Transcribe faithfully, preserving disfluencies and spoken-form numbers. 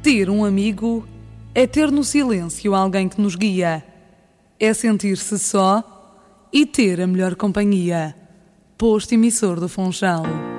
Ter um amigo é ter no silêncio alguém que nos guia. É sentir-se só e ter a melhor companhia. Posto emissor do Funchal.